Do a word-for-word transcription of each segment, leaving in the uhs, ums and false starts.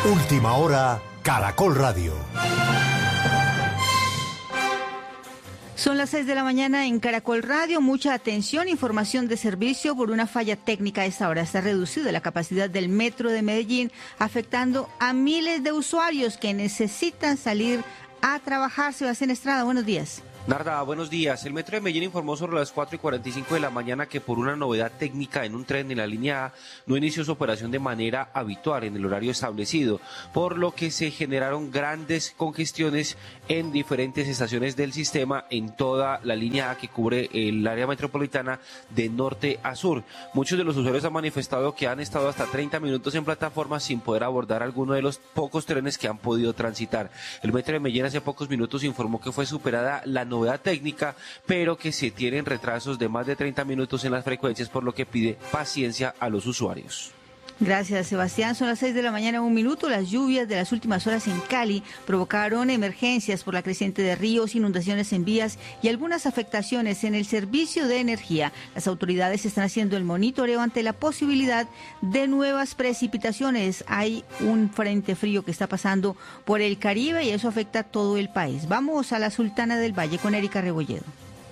Última hora, Caracol Radio. Son las seis de la mañana en Caracol Radio. Mucha atención, información de servicio por una falla técnica a esta hora. Está reducida la capacidad del metro de Medellín, afectando a miles de usuarios que necesitan salir a trabajar. Sebastián Estrada, buenos días. Narda, buenos días. El Metro de Medellín informó sobre las cuatro y cuarenta y cinco de la mañana que por una novedad técnica en un tren de la línea A no inició su operación de manera habitual en el horario establecido, por lo que se generaron grandes congestiones en diferentes estaciones del sistema en toda la línea A que cubre el área metropolitana de norte a sur. Muchos de los usuarios han manifestado que han estado hasta treinta minutos en plataforma sin poder abordar alguno de los pocos trenes que han podido transitar. El Metro de Medellín hace pocos minutos informó que fue superada la novedad técnica, pero que se tienen retrasos de más de treinta minutos en las frecuencias, por lo que pide paciencia a los usuarios. Gracias, Sebastián. Son las seis de la mañana, un minuto. Las lluvias de las últimas horas en Cali provocaron emergencias por la creciente de ríos, inundaciones en vías y algunas afectaciones en el servicio de energía. Las autoridades están haciendo el monitoreo ante la posibilidad de nuevas precipitaciones. Hay un frente frío que está pasando por el Caribe y eso afecta a todo el país. Vamos a la Sultana del Valle con Erika Rebolledo.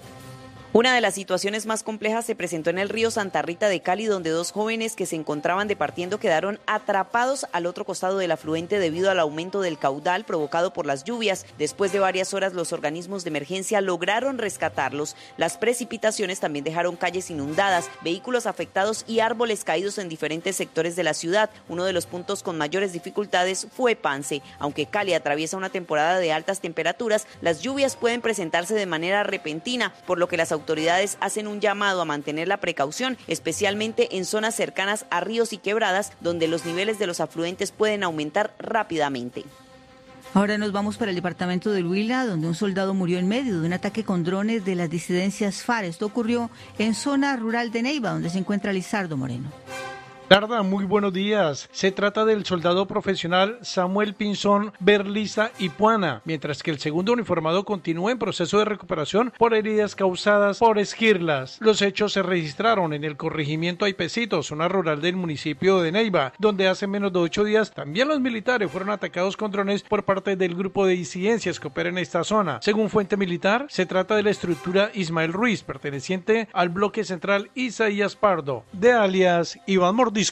Una de las situaciones más complejas se presentó en el río Santa Rita de Cali, donde dos jóvenes que se encontraban departiendo quedaron atrapados al otro costado del afluente debido al aumento del caudal provocado por las lluvias. Después de varias horas, los organismos de emergencia lograron rescatarlos. Las precipitaciones también dejaron calles inundadas, vehículos afectados y árboles caídos en diferentes sectores de la ciudad. Uno de los puntos con mayores dificultades fue Pance. Aunque Cali atraviesa una temporada de altas temperaturas, las lluvias pueden presentarse de manera repentina, por lo que las autoridades autoridades hacen un llamado a mantener la precaución, especialmente en zonas cercanas a ríos y quebradas, donde los niveles de los afluentes pueden aumentar rápidamente. Ahora nos vamos para el departamento del Huila, donde un soldado murió en medio de un ataque con drones de las disidencias FARC. Esto ocurrió en zona rural de Neiva, donde se encuentra Lizardo Moreno. Tarda, muy buenos días. Se trata del soldado profesional Samuel Pinzón Berliza Ipuana, mientras que el segundo uniformado continúa en proceso de recuperación por heridas causadas por esquirlas. Los hechos se registraron en el corregimiento Aipecito, zona rural del municipio de Neiva, donde hace menos de ocho días también los militares fueron atacados con drones por parte del grupo de disidencias que opera en esta zona. Según fuente militar, se trata de la estructura Ismael Ruiz, perteneciente al bloque central Isaías Pardo, de alias Iván Mordisco.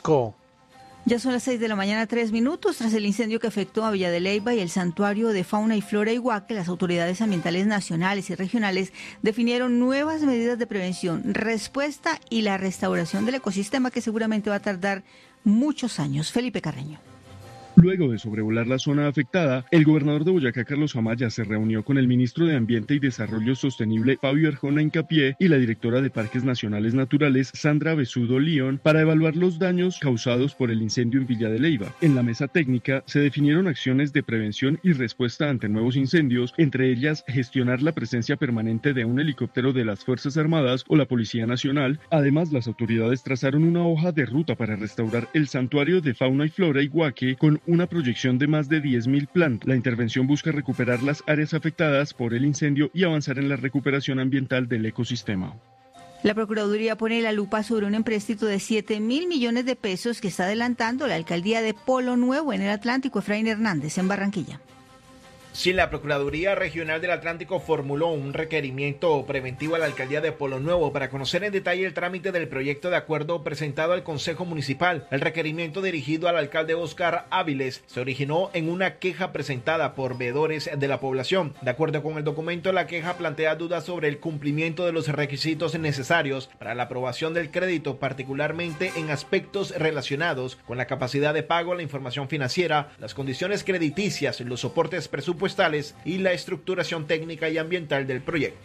Ya son las seis de la mañana, tres minutos. Tras el incendio que afectó a Villa de Leyva y el santuario de fauna y flora Iguaque, las autoridades ambientales nacionales y regionales definieron nuevas medidas de prevención, respuesta y la restauración del ecosistema, que seguramente va a tardar muchos años. Felipe Carreño. Luego de sobrevolar la zona afectada, el gobernador de Boyacá, Carlos Amaya, se reunió con el ministro de Ambiente y Desarrollo Sostenible, Fabio Arjona Incapié, y la directora de Parques Nacionales Naturales, Sandra Besudo León, para evaluar los daños causados por el incendio en Villa de Leyva. En la mesa técnica se definieron acciones de prevención y respuesta ante nuevos incendios, entre ellas gestionar la presencia permanente de un helicóptero de las Fuerzas Armadas o la Policía Nacional. Además, las autoridades trazaron una hoja de ruta para restaurar el santuario de fauna y flora Iguaque con una proyección de más de diez mil plantas. La intervención busca recuperar las áreas afectadas por el incendio y avanzar en la recuperación ambiental del ecosistema. La Procuraduría pone la lupa sobre un empréstito de siete mil millones de pesos que está adelantando la alcaldía de Polo Nuevo en el Atlántico. Efraín Hernández, en Barranquilla. Sí, la Procuraduría Regional del Atlántico formuló un requerimiento preventivo a la alcaldía de Polo Nuevo para conocer en detalle el trámite del proyecto de acuerdo presentado al Consejo Municipal. El requerimiento dirigido al alcalde Oscar Áviles se originó en una queja presentada por veedores de la población. De acuerdo con el documento, la queja plantea dudas sobre el cumplimiento de los requisitos necesarios para la aprobación del crédito, particularmente en aspectos relacionados con la capacidad de pago, la información financiera, las condiciones crediticias, los soportes presupuestarios y la estructuración técnica y ambiental del proyecto.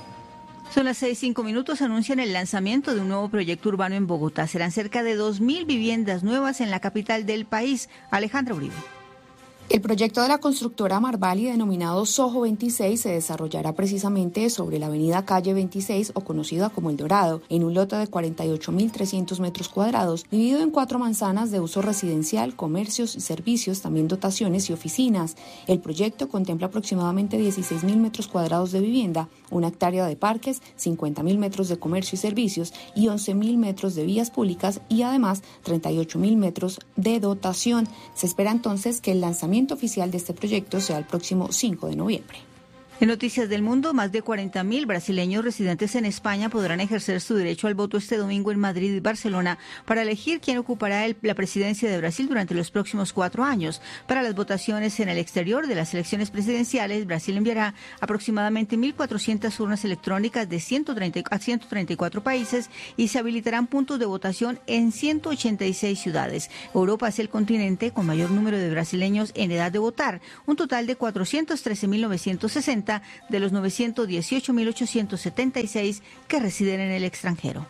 Son las seis, cinco minutos. Anuncian el lanzamiento de un nuevo proyecto urbano en Bogotá. Serán cerca de dos mil viviendas nuevas en la capital del país. Alejandra Uribe. El proyecto de la constructora Marvali, denominado Soho veintiséis, se desarrollará precisamente sobre la avenida Calle veintiséis, o conocida como El Dorado, en un lote de cuarenta y ocho mil trescientos metros cuadrados, dividido en cuatro manzanas de uso residencial, comercios y servicios, también dotaciones y oficinas. El proyecto contempla aproximadamente dieciséis mil metros cuadrados de vivienda, una hectárea de parques, cincuenta mil metros de comercio y servicios y once mil metros de vías públicas y además treinta y ocho mil metros de dotación. Se espera entonces que el lanzamiento oficial de este proyecto sea el próximo cinco de noviembre. En Noticias del Mundo, más de cuarenta mil brasileños residentes en España podrán ejercer su derecho al voto este domingo en Madrid y Barcelona para elegir quién ocupará el, la presidencia de Brasil durante los próximos cuatro años. Para las votaciones en el exterior de las elecciones presidenciales, Brasil enviará aproximadamente mil cuatrocientas urnas electrónicas de ciento treinta a ciento treinta y cuatro países y se habilitarán puntos de votación en ciento ochenta y seis ciudades. Europa es el continente con mayor número de brasileños en edad de votar, un total de cuatrocientos trece mil novecientos sesenta de los novecientos dieciocho mil ochocientos setenta y seis que residen en el extranjero.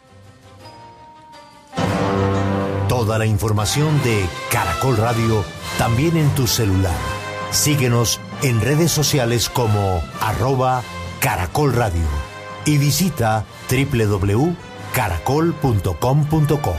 Toda la información de Caracol Radio también en tu celular. Síguenos en redes sociales como arroba Caracol Radio y visita doble u doble u doble u punto caracol punto com punto co.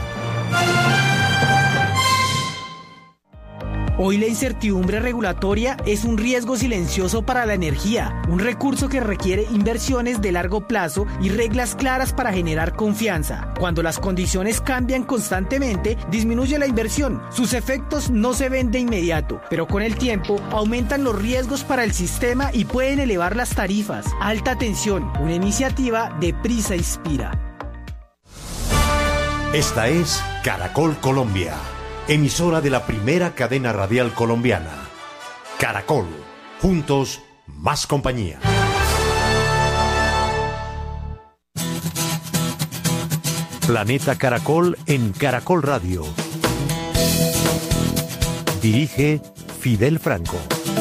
Hoy la incertidumbre regulatoria es un riesgo silencioso para la energía, un recurso que requiere inversiones de largo plazo y reglas claras para generar confianza. Cuando las condiciones cambian constantemente, disminuye la inversión. Sus efectos no se ven de inmediato, pero con el tiempo aumentan los riesgos para el sistema y pueden elevar las tarifas. Alta tensión, una iniciativa de Prisa Inspira. Esta es Caracol Colombia, emisora de la primera cadena radial colombiana. Caracol, juntos, más compañía. Planeta Caracol en Caracol Radio. Dirige Fidel Franco.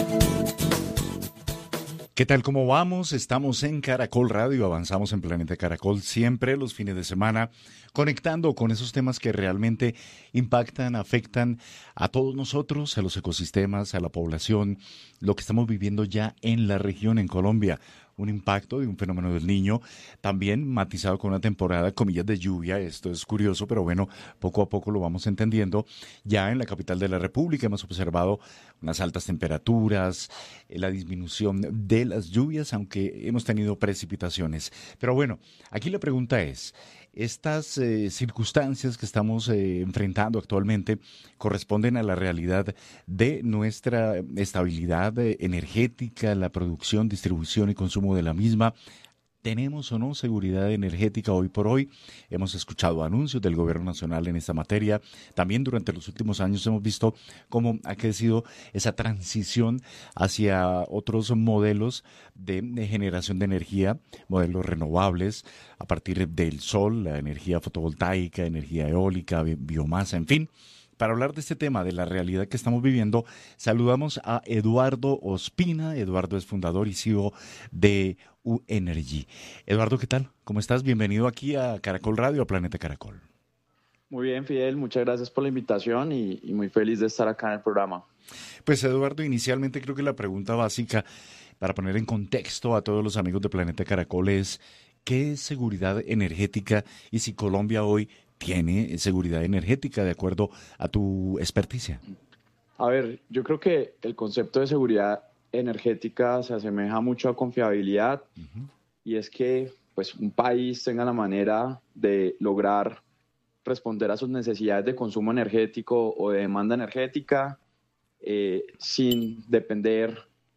¿Qué tal? ¿Cómo vamos? Estamos en Caracol Radio, avanzamos en Planeta Caracol siempre los fines de semana, conectando con esos temas que realmente impactan, afectan a todos nosotros, a los ecosistemas, a la población, lo que estamos viviendo ya en la región, en Colombia. Un impacto de un fenómeno del Niño, también matizado con una temporada, comillas, de lluvia. Esto es curioso, pero bueno, poco a poco lo vamos entendiendo. Ya en la capital de la República hemos observado unas altas temperaturas, la disminución de las lluvias, aunque hemos tenido precipitaciones. Pero bueno, aquí la pregunta es, ¿estas eh, circunstancias que estamos eh, enfrentando actualmente corresponden a la realidad de nuestra estabilidad eh, energética, la producción, distribución y consumo de la misma? ¿Tenemos o no seguridad energética hoy por hoy? Hemos escuchado anuncios del gobierno nacional en esta materia. También durante los últimos años hemos visto cómo ha crecido esa transición hacia otros modelos de, de generación de energía, modelos renovables a partir del sol, la energía fotovoltaica, energía eólica, biomasa, en fin. Para hablar de este tema, de la realidad que estamos viviendo, saludamos a Eduardo Ospina. Eduardo es fundador y C E O de U-Energy. Eduardo, ¿qué tal? ¿Cómo estás? Bienvenido aquí a Caracol Radio, a Planeta Caracol. Muy bien, Fidel. Muchas gracias por la invitación y, y muy feliz de estar acá en el programa. Pues, Eduardo, inicialmente creo que la pregunta básica para poner en contexto a todos los amigos de Planeta Caracol es ¿qué es seguridad energética y si Colombia hoy tiene seguridad energética de acuerdo a tu experticia? A ver, yo creo que el concepto de seguridad energética se asemeja mucho a confiabilidad. Uh-huh. Y es que pues, un país tenga la manera de lograr responder a sus necesidades de consumo energético o de demanda energética eh, sin depender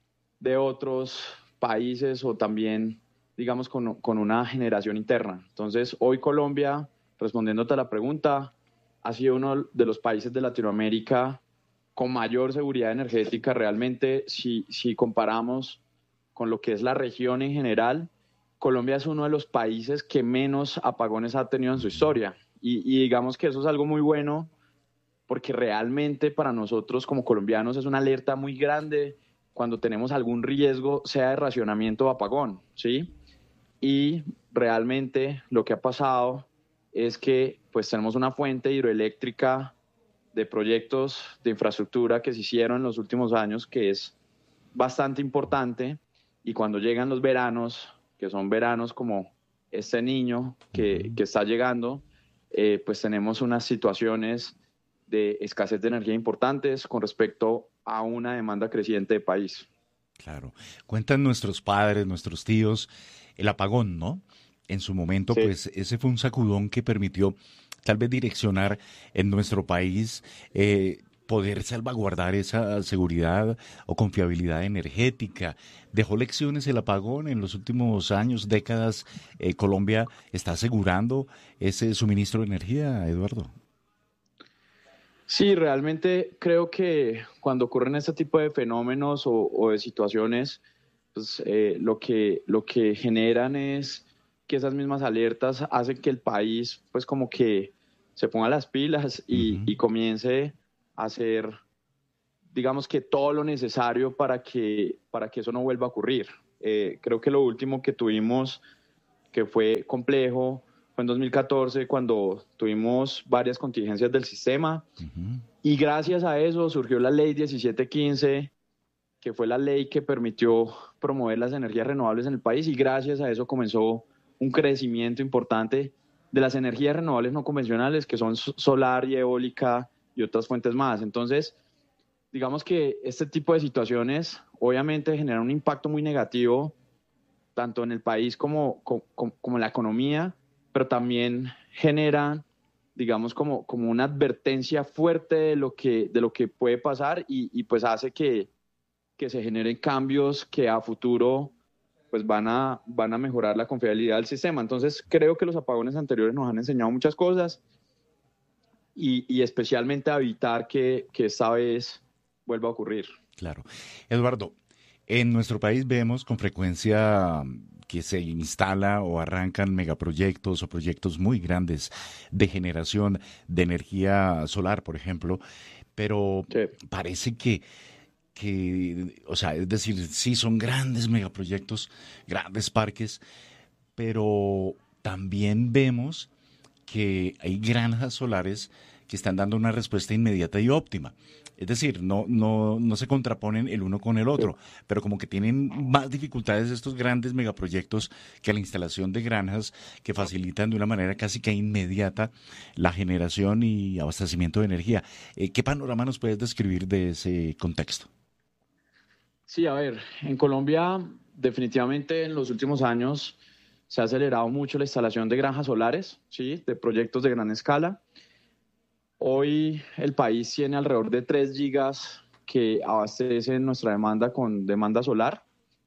de otros países o también, digamos, con, con una generación interna. Entonces, hoy Colombia, respondiéndote a la pregunta, ha sido uno de los países de Latinoamérica con mayor seguridad energética. Realmente, si, si comparamos con lo que es la región en general, Colombia es uno de los países que menos apagones ha tenido en su historia. Y, y digamos que eso es algo muy bueno, porque realmente para nosotros como colombianos es una alerta muy grande cuando tenemos algún riesgo, sea de racionamiento o apagón, ¿sí? Y realmente lo que ha pasado es que pues tenemos una fuente hidroeléctrica de proyectos de infraestructura que se hicieron en los últimos años, que es bastante importante, y cuando llegan los veranos, que son veranos como este niño que, que está llegando, eh, pues tenemos unas situaciones de escasez de energía importantes con respecto a una demanda creciente de país. Claro. Cuentan nuestros padres, nuestros tíos, el apagón, ¿no? En su momento, sí. Pues ese fue un sacudón que permitió tal vez direccionar en nuestro país, eh, poder salvaguardar esa seguridad o confiabilidad energética. ¿Dejó lecciones el apagón en los últimos años, décadas? Eh, ¿Colombia está asegurando ese suministro de energía, Eduardo? Sí, realmente creo que cuando ocurren este tipo de fenómenos o, o de situaciones, pues eh, lo que, lo que generan es que esas mismas alertas hacen que el país pues como que se ponga las pilas y, uh-huh. y comience a hacer, digamos que todo lo necesario para que, para que eso no vuelva a ocurrir. Eh, creo que lo último que tuvimos que fue complejo fue en dos mil catorce, cuando tuvimos varias contingencias del sistema, uh-huh. y gracias a eso surgió la ley diecisiete quince, que fue la ley que permitió promover las energías renovables en el país, y gracias a eso comenzó un crecimiento importante de las energías renovables no convencionales, que son solar y eólica y otras fuentes más. Entonces, digamos que este tipo de situaciones obviamente generan un impacto muy negativo, tanto en el país como, como, como en la economía, pero también generan, digamos, como, como una advertencia fuerte de lo que, de lo que puede pasar, y, y pues hace que, que se generen cambios que a futuro pues van a, van a mejorar la confiabilidad del sistema. Entonces creo que los apagones anteriores nos han enseñado muchas cosas, y, y especialmente a evitar que, que esta vez vuelva a ocurrir. Claro. Eduardo, en nuestro país vemos con frecuencia que se instala o arrancan megaproyectos o proyectos muy grandes de generación de energía solar, por ejemplo, pero sí. parece que, que, o sea, es decir, sí son grandes megaproyectos, grandes parques, pero también vemos que hay granjas solares que están dando una respuesta inmediata y óptima. Es decir, no, no, no se contraponen el uno con el otro, sí. pero como que tienen más dificultades estos grandes megaproyectos que la instalación de granjas que facilitan de una manera casi que inmediata la generación y abastecimiento de energía. Eh, ¿Qué panorama nos puedes describir de ese contexto? Sí, a ver, en Colombia definitivamente en los últimos años se ha acelerado mucho la instalación de granjas solares, ¿sí? De proyectos de gran escala. Hoy el país tiene alrededor de tres gigas que abastecen nuestra demanda con demanda solar,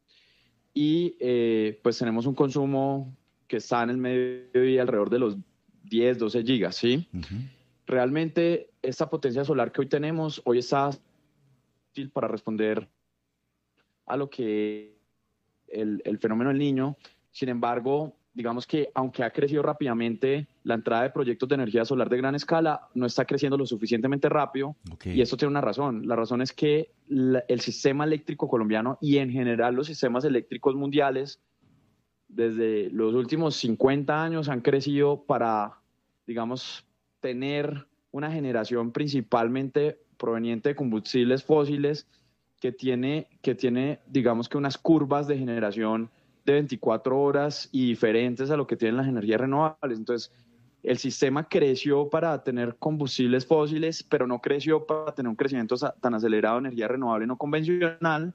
y eh, pues tenemos un consumo que está en el mediodía alrededor de los diez, doce gigas, ¿sí? Uh-huh. Realmente esta potencia solar que hoy tenemos, hoy está útil para responder a lo que el, el fenómeno del Niño. Sin embargo, digamos que aunque ha crecido rápidamente la entrada de proyectos de energía solar de gran escala, no está creciendo lo suficientemente rápido. Okay. Y esto tiene una razón. La razón es que la, el sistema eléctrico colombiano y en general los sistemas eléctricos mundiales desde los últimos cincuenta años han crecido para, digamos, tener una generación principalmente proveniente de combustibles fósiles que tiene, que tiene, digamos que unas curvas de generación de veinticuatro horas y diferentes a lo que tienen las energías renovables. Entonces, el sistema creció para tener combustibles fósiles, pero no creció para tener un crecimiento tan acelerado de energía renovable no convencional,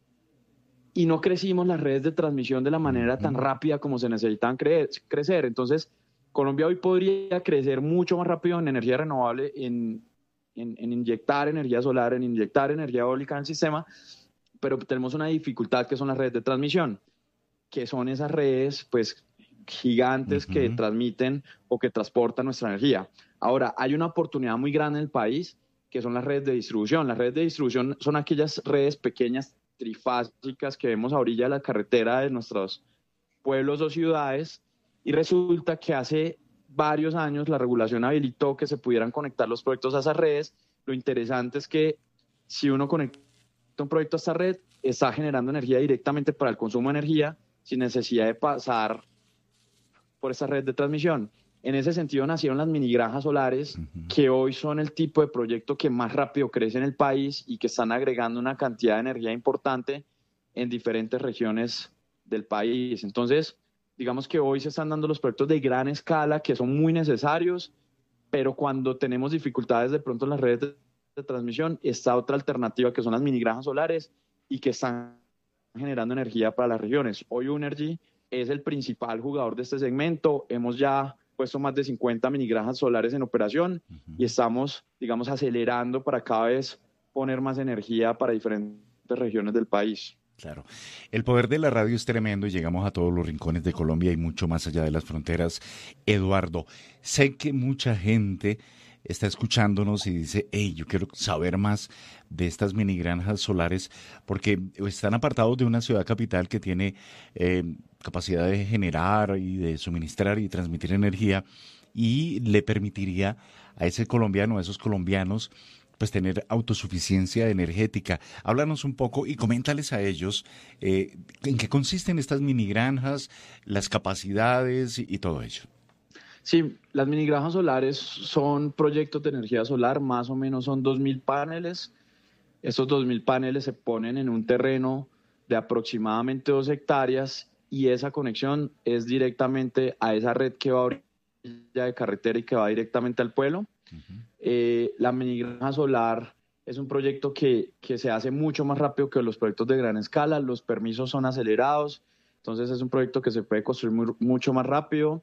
y no crecimos las redes de transmisión de la manera tan rápida como se necesitan cre- crecer. Entonces, Colombia hoy podría crecer mucho más rápido en energía renovable, en, en, en inyectar energía solar, en inyectar energía eólica en el sistema, pero tenemos una dificultad que son las redes de transmisión, que son esas redes pues gigantes uh-huh. que transmiten o que transportan nuestra energía. Ahora, hay una oportunidad muy grande en el país, que son las redes de distribución. Las redes de distribución son aquellas redes pequeñas, trifásicas, que vemos a orilla de la carretera de nuestros pueblos o ciudades, y resulta que hace varios años la regulación habilitó que se pudieran conectar los proyectos a esas redes. Lo interesante es que si uno conecta un proyecto a esta red, está generando energía directamente para el consumo de energía, sin necesidad de pasar por esa red de transmisión. En ese sentido nacieron las minigranjas solares, uh-huh. que hoy son el tipo de proyecto que más rápido crece en el país y que están agregando una cantidad de energía importante en diferentes regiones del país. Entonces, digamos que hoy se están dando los proyectos de gran escala que son muy necesarios, pero cuando tenemos dificultades de pronto en las redes de, de transmisión, está otra alternativa que son las minigranjas solares y que están generando energía para las regiones. Hoy Unergy es el principal jugador de este segmento. Hemos ya puesto más de cincuenta minigranjas solares en operación uh-huh. y estamos, digamos, acelerando para cada vez poner más energía para diferentes regiones del país. Claro. El poder de la radio es tremendo y llegamos a todos los rincones de Colombia y mucho más allá de las fronteras. Eduardo, sé que mucha gente está escuchándonos y dice, hey, yo quiero saber más de estas minigranjas solares porque están apartados de una ciudad capital que tiene eh, capacidad de generar y de suministrar y transmitir energía y le permitiría a ese colombiano, a esos colombianos, pues tener autosuficiencia energética. Háblanos un poco y coméntales a ellos eh, en qué consisten estas minigranjas, las capacidades y, y todo ello. Sí, las minigranjas solares son proyectos de energía solar, más o menos son dos mil paneles. Estos dos mil paneles se ponen en un terreno de aproximadamente dos hectáreas y esa conexión es directamente a esa red que va a orilla de carretera y que va directamente al pueblo. Uh-huh. Eh, la minigranja solar es un proyecto que, que se hace mucho más rápido que los proyectos de gran escala, los permisos son acelerados, entonces es un proyecto que se puede construir muy, mucho más rápido.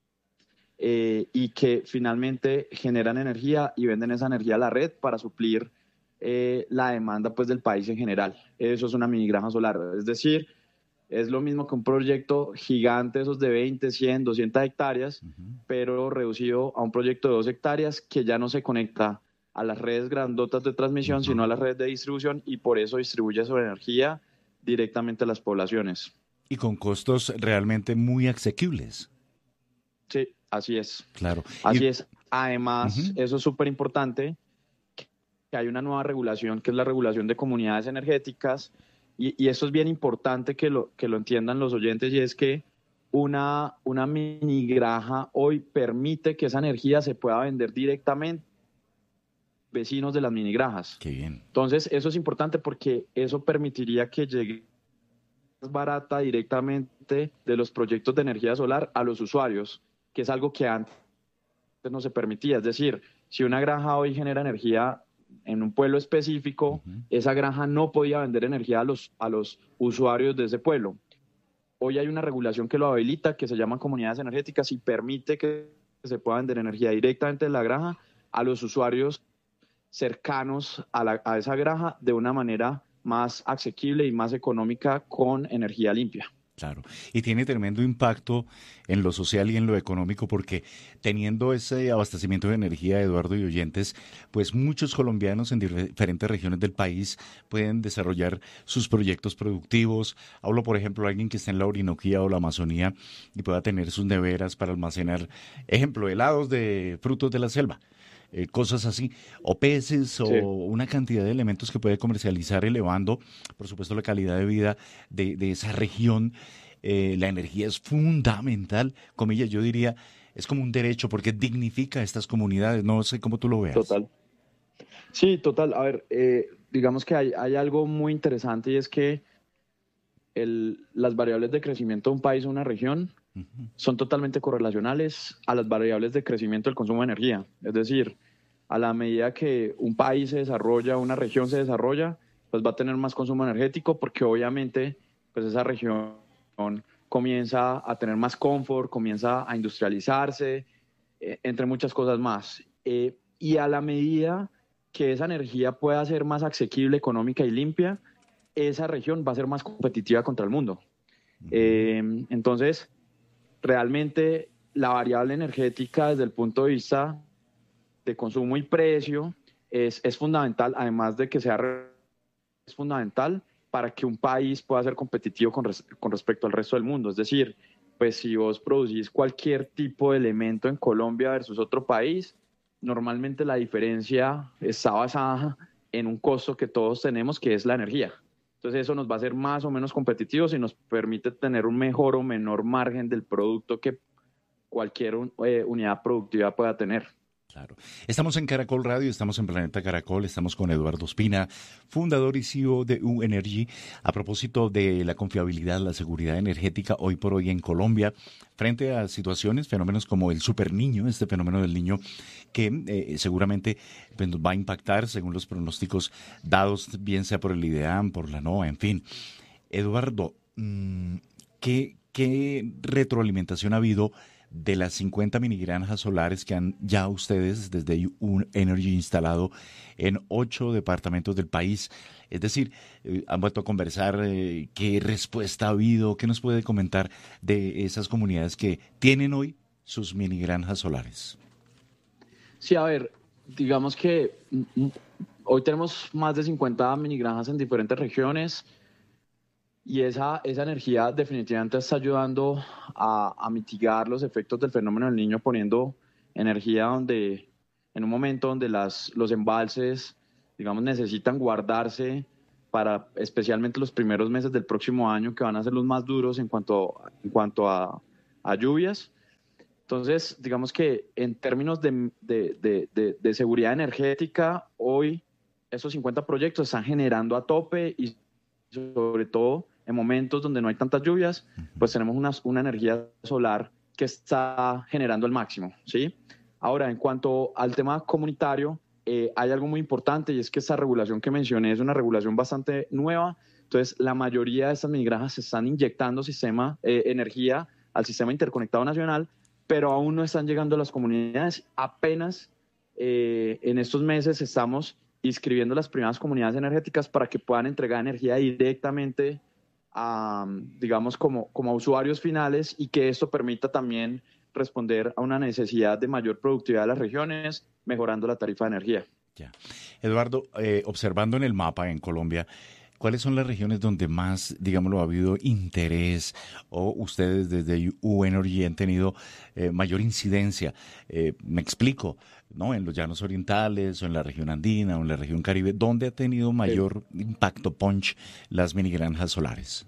Eh, y que finalmente generan energía y venden esa energía a la red para suplir eh, la demanda pues, del país en general. Eso es una minigranja solar, es decir, es lo mismo que un proyecto gigante, esos de veinte, cien, doscientas hectáreas, uh-huh. pero reducido a un proyecto de dos hectáreas que ya no se conecta a las redes grandotas de transmisión, uh-huh. sino a las redes de distribución y por eso distribuye su energía directamente a las poblaciones. Y con costos realmente muy asequibles. Sí. Así es. Claro. Así y... es. Además, uh-huh. eso es súper importante, que hay una nueva regulación, que es la regulación de comunidades energéticas, y, y eso es bien importante que lo, que lo entiendan los oyentes, y es que una, una minigranja hoy permite que esa energía se pueda vender directamente a vecinos de las minigranjas. Qué bien. Entonces, eso es importante porque eso permitiría que llegue más barata directamente de los proyectos de energía solar a los usuarios, que es algo que antes no se permitía. Es decir, si una granja hoy genera energía en un pueblo específico, uh-huh. esa granja no podía vender energía a los, a los usuarios de ese pueblo. Hoy hay una regulación que lo habilita, que se llama comunidades energéticas y permite que se pueda vender energía directamente de la granja a los usuarios cercanos a, la, a esa granja de una manera más asequible y más económica con energía limpia. Claro, y tiene tremendo impacto en lo social y en lo económico porque teniendo ese abastecimiento de energía, Eduardo y oyentes, pues muchos colombianos en diferentes regiones del país pueden desarrollar sus proyectos productivos. Hablo, por ejemplo, de alguien que esté en la Orinoquía o la Amazonía y pueda tener sus neveras para almacenar, ejemplo, helados de frutos de la selva. Eh, cosas así, o peces o sí. una cantidad de elementos que puede comercializar elevando, por supuesto, la calidad de vida de, de esa región. Eh, la energía es fundamental, comillas, yo diría, es como un derecho porque dignifica a estas comunidades, no sé cómo tú lo veas. Total. Sí, total. A ver, eh, digamos que hay, hay algo muy interesante y es que el, las variables de crecimiento de un país o una región son totalmente correlacionales a las variables de crecimiento del consumo de energía. Es decir, a la medida que un país se desarrolla, una región se desarrolla, pues va a tener más consumo energético porque obviamente pues esa región comienza a tener más confort, comienza a industrializarse, eh, entre muchas cosas más. Eh, y a la medida que esa energía pueda ser más asequible, económica y limpia, esa región va a ser más competitiva contra el mundo. Eh, entonces, realmente la variable energética desde el punto de vista de consumo y precio es, es fundamental, además de que sea re, es fundamental para que un país pueda ser competitivo con, res, con respecto al resto del mundo. Es decir, pues si vos producís cualquier tipo de elemento en Colombia versus otro país, normalmente la diferencia está basada en un costo que todos tenemos, que es la energía. Entonces eso nos va a hacer más o menos competitivos y nos permite tener un mejor o menor margen del producto que cualquier eh, unidad productiva pueda tener. Claro. Estamos en Caracol Radio, estamos en Planeta Caracol, estamos con Eduardo Ospina, fundador y C E O de U-Energy. A propósito de la confiabilidad, la seguridad energética hoy por hoy en Colombia, frente a situaciones, fenómenos como el superniño, este fenómeno del niño que eh, seguramente pues, nos va a impactar según los pronósticos dados, bien sea por el IDEAM, por la NOAA, en fin. Eduardo, ¿qué, qué retroalimentación ha habido de las cincuenta minigranjas solares que han ya ustedes desde U-Energy instalado en ocho departamentos del país? Es decir, eh, han vuelto a conversar, eh, ¿qué respuesta ha habido? ¿Qué nos puede comentar de esas comunidades que tienen hoy sus minigranjas solares? Sí, a ver, digamos que hoy tenemos más de cincuenta minigranjas en diferentes regiones. Y esa, esa energía definitivamente está ayudando a, a mitigar los efectos del fenómeno del niño, poniendo energía donde, en un momento donde las, los embalses, digamos, necesitan guardarse para especialmente los primeros meses del próximo año, que van a ser los más duros en cuanto, en cuanto a, a lluvias. Entonces, digamos que en términos de, de, de, de, de seguridad energética, hoy esos cincuenta proyectos están generando a tope y sobre todo en momentos donde no hay tantas lluvias, pues tenemos una, una energía solar que está generando el máximo, ¿sí? Ahora, en cuanto al tema comunitario, eh, hay algo muy importante y es que esta regulación que mencioné es una regulación bastante nueva. Entonces, la mayoría de estas minigranjas se están inyectando sistema, eh, energía al sistema interconectado nacional, pero aún no están llegando a las comunidades. Apenas eh, en estos meses estamos inscribiendo las primeras comunidades energéticas para que puedan entregar energía directamente a, digamos, como, como a usuarios finales, y que esto permita también responder a una necesidad de mayor productividad de las regiones, mejorando la tarifa de energía. Ya. Eduardo, eh, observando en el mapa en Colombia, ¿cuáles son las regiones donde más, digámoslo, ha habido interés o ustedes desde U-Energy han tenido eh, mayor incidencia? Eh, me explico, ¿no? En los llanos orientales o en la región andina o en la región caribe, ¿dónde ha tenido mayor sí. impacto, punch, las minigranjas solares?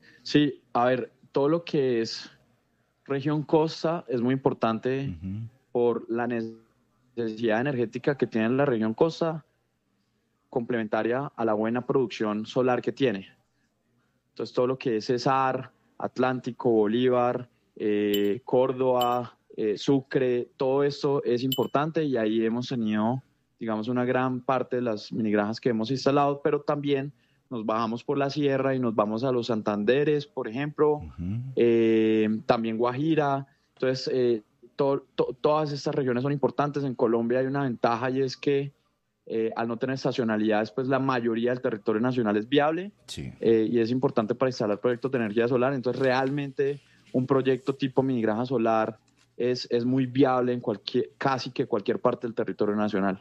Sí, a ver, todo lo que es región costa es muy importante uh-huh. por la necesidad energética que tiene la región costa, complementaria a la buena producción solar que tiene. Entonces, todo lo que es Cesar, Atlántico, Bolívar, eh, Córdoba, eh, Sucre, todo esto es importante, y ahí hemos tenido, digamos, una gran parte de las minigranjas que hemos instalado, pero también nos bajamos por la sierra y nos vamos a los Santanderes, por ejemplo, uh-huh. eh, también Guajira. Entonces, eh, to, to, todas estas regiones son importantes. En Colombia hay una ventaja, y es que Eh, al no tener estacionalidades, pues la mayoría del territorio nacional es viable, sí. eh, y es importante para instalar proyectos de energía solar. Entonces, realmente un proyecto tipo minigranja solar es, es muy viable en cualquier, casi que cualquier parte del territorio nacional.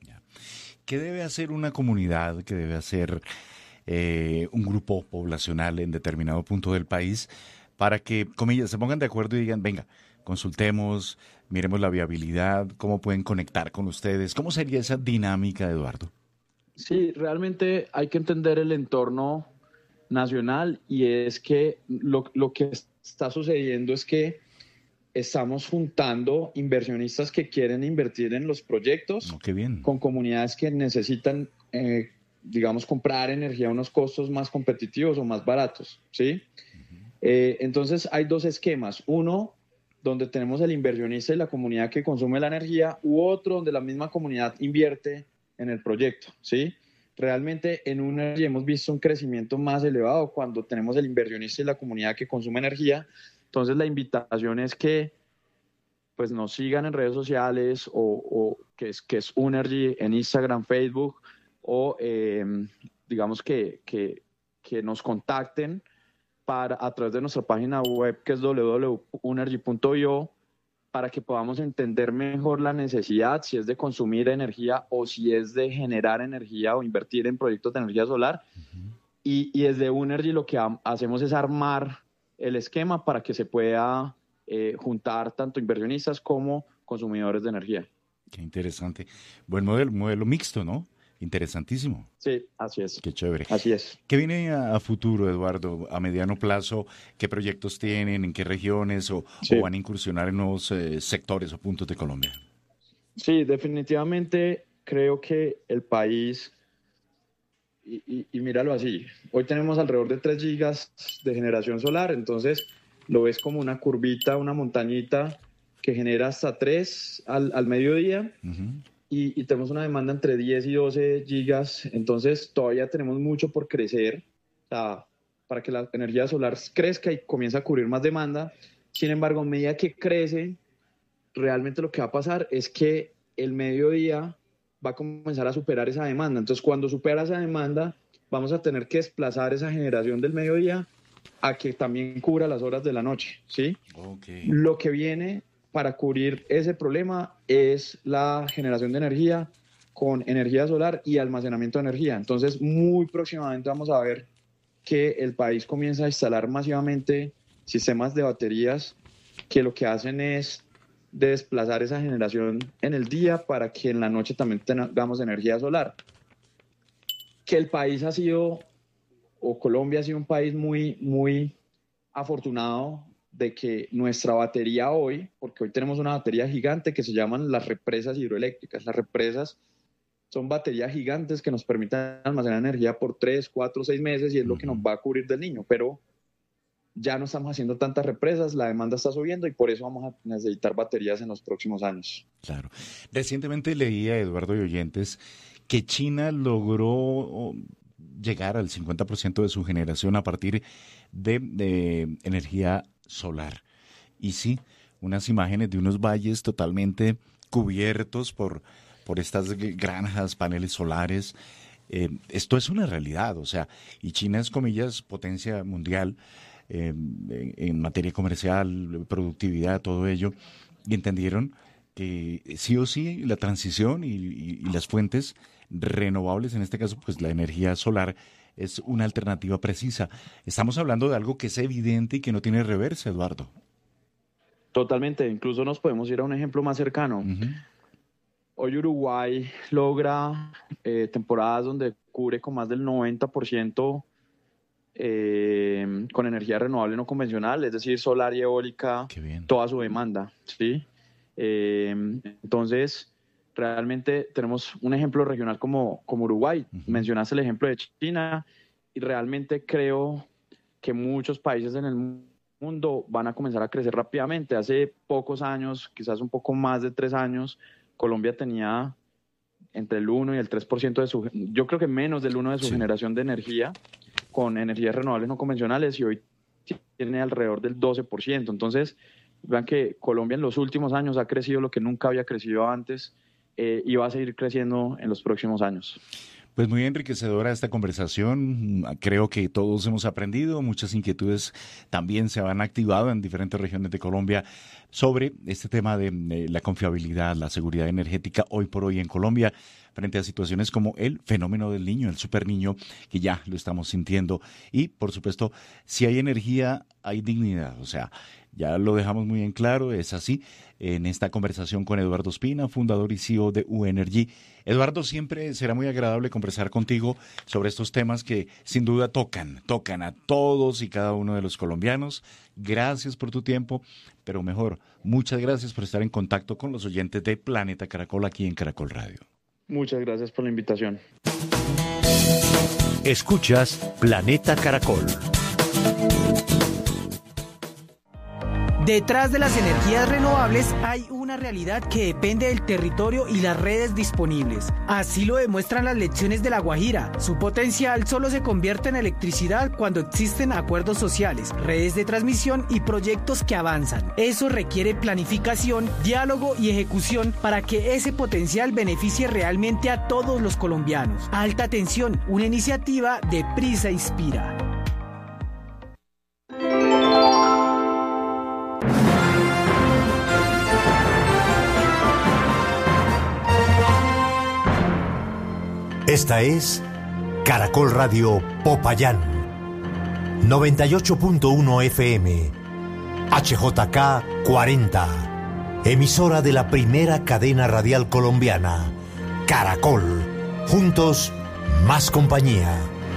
¿Qué debe hacer una comunidad, qué debe hacer eh, un grupo poblacional en determinado punto del país para que, comillas, se pongan de acuerdo y digan, venga, consultemos, miremos la viabilidad, cómo pueden conectar con ustedes? ¿Cómo sería esa dinámica, Eduardo? Sí, realmente hay que entender el entorno nacional, y es que lo, lo que está sucediendo es que estamos juntando inversionistas que quieren invertir en los proyectos oh, qué bien. con comunidades que necesitan, eh, digamos, comprar energía a unos costos más competitivos o más baratos, ¿sí? Uh-huh. Eh, entonces hay dos esquemas. Uno, donde tenemos el inversionista y la comunidad que consume la energía, u otro donde la misma comunidad invierte en el proyecto, ¿sí? Realmente en una hemos visto un crecimiento más elevado cuando tenemos el inversionista y la comunidad que consume energía. Entonces, la invitación es que pues nos sigan en redes sociales, o, o que es que es U-Energy en Instagram, Facebook, o eh, digamos que, que, que nos contacten para, a través de nuestra página web, que es doble u doble u doble u punto u energy punto i o, para que podamos entender mejor la necesidad, si es de consumir energía o si es de generar energía o invertir en proyectos de energía solar. Uh-huh. Y, y desde U-Energy lo que ha, hacemos es armar el esquema para que se pueda eh, juntar tanto inversionistas como consumidores de energía. Qué interesante. Buen modelo, modelo mixto, ¿no? Interesantísimo. Sí, así es. Qué chévere. Así es. ¿Qué viene a, a futuro, Eduardo, a mediano plazo? ¿Qué proyectos tienen? ¿En qué regiones? ¿O, sí. o van a incursionar en nuevos eh, sectores o puntos de Colombia? Sí, definitivamente creo que el país, y, y, y míralo así, hoy tenemos alrededor de tres gigas de generación solar, entonces lo ves como una curvita, una montañita que genera hasta tres al, al mediodía. Uh-huh. Y, y tenemos una demanda entre diez y doce gigas, entonces todavía tenemos mucho por crecer, o sea, para que la energía solar crezca y comience a cubrir más demanda. Sin embargo, a medida que crece, realmente lo que va a pasar es que el mediodía va a comenzar a superar esa demanda. Entonces, cuando supera esa demanda, vamos a tener que desplazar esa generación del mediodía a que también cubra las horas de la noche, ¿sí? Okay. Lo que viene para cubrir ese problema es la generación de energía con energía solar y almacenamiento de energía. Entonces, muy próximamente vamos a ver que el país comienza a instalar masivamente sistemas de baterías que lo que hacen es desplazar esa generación en el día para que en la noche también tengamos energía solar. Que el país ha sido, o Colombia ha sido un país muy, muy afortunado de que nuestra batería hoy, porque hoy tenemos una batería gigante que se llaman las represas hidroeléctricas. Las represas son baterías gigantes que nos permiten almacenar energía por tres, cuatro, seis meses y es lo que nos va a cubrir del niño, pero ya no estamos haciendo tantas represas, la demanda está subiendo y por eso vamos a necesitar baterías en los próximos años. Claro. Recientemente leía, Eduardo y oyentes, que China logró llegar al cincuenta por ciento de su generación a partir de, de energía solar. Y sí, unas imágenes de unos valles totalmente cubiertos por, por estas granjas, paneles solares. Eh, esto es una realidad, o sea, y China es, comillas, potencia mundial eh, en, en materia comercial, productividad, todo ello, y entendieron que sí o sí la transición y, y, y las fuentes renovables, en este caso, pues la energía solar, es una alternativa precisa. Estamos hablando de algo que es evidente y que no tiene reversa, Eduardo. Totalmente, incluso nos podemos ir a un ejemplo más cercano. Uh-huh. Hoy Uruguay logra eh, temporadas donde cubre con más del noventa por ciento eh, con energía renovable no convencional, es decir, solar y eólica, toda su demanda, ¿sí? Eh, entonces, realmente tenemos un ejemplo regional como, como Uruguay. Uh-huh. Mencionaste el ejemplo de China y realmente creo que muchos países en el mundo van a comenzar a crecer rápidamente. Hace pocos años, quizás un poco más de tres años, Colombia tenía entre el uno y el tres por ciento de su, yo creo que menos del uno de su sí. generación de energía con energías renovables no convencionales y hoy tiene alrededor del doce por ciento. Entonces, vean que Colombia en los últimos años ha crecido lo que nunca había crecido antes. Eh, y va a seguir creciendo en los próximos años. Pues muy enriquecedora esta conversación. Creo que todos hemos aprendido, muchas inquietudes también se han activado en diferentes regiones de Colombia sobre este tema de, de la confiabilidad, la seguridad energética hoy por hoy en Colombia, frente a situaciones como el fenómeno del niño, el superniño, que ya lo estamos sintiendo. Y, por supuesto, si hay energía, hay dignidad. O sea, ya lo dejamos muy en claro, es así, en esta conversación con Eduardo Ospina, fundador y C E O de UEnergy. Eduardo, siempre será muy agradable conversar contigo sobre estos temas que sin duda tocan, tocan a todos y cada uno de los colombianos. Gracias por tu tiempo, pero mejor, muchas gracias por estar en contacto con los oyentes de Planeta Caracol aquí en Caracol Radio. Muchas gracias por la invitación. Escuchas Planeta Caracol. Detrás de las energías renovables hay una realidad que depende del territorio y las redes disponibles. Así lo demuestran las lecciones de La Guajira. Su potencial solo se convierte en electricidad cuando existen acuerdos sociales, redes de transmisión y proyectos que avanzan. Eso requiere planificación, diálogo y ejecución para que ese potencial beneficie realmente a todos los colombianos. Alta Tensión, una iniciativa de Prisa Inspira. Esta es Caracol Radio Popayán, noventa y ocho punto uno F M, H J K cuarenta, emisora de la primera cadena radial colombiana, Caracol, Juntos, más compañía.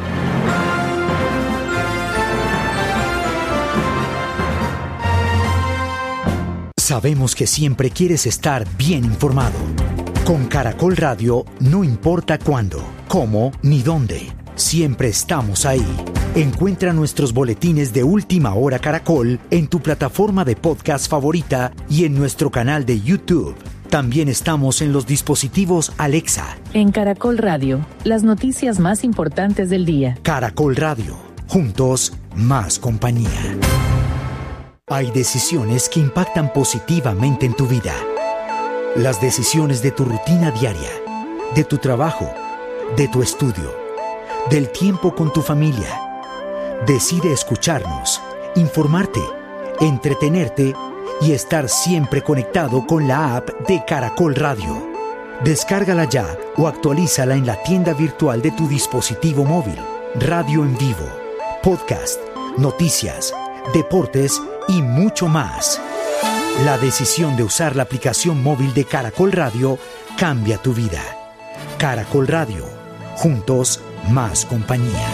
Sabemos que siempre quieres estar bien informado. Con Caracol Radio, no importa cuándo, cómo ni dónde, siempre estamos ahí. Encuentra nuestros boletines de Última Hora Caracol en tu plataforma de podcast favorita y en nuestro canal de YouTube. También estamos en los dispositivos Alexa. En Caracol Radio, las noticias más importantes del día. Caracol Radio, juntos, más compañía. Hay decisiones que impactan positivamente en tu vida. Las decisiones de tu rutina diaria, de tu trabajo, de tu estudio, del tiempo con tu familia. Decide escucharnos, informarte, entretenerte y estar siempre conectado con la app de Caracol Radio. Descárgala ya o actualízala en la tienda virtual de tu dispositivo móvil. Radio en vivo, podcast, noticias, deportes y mucho más. La decisión de usar la aplicación móvil de Caracol Radio cambia tu vida. Caracol Radio, juntos, más compañía.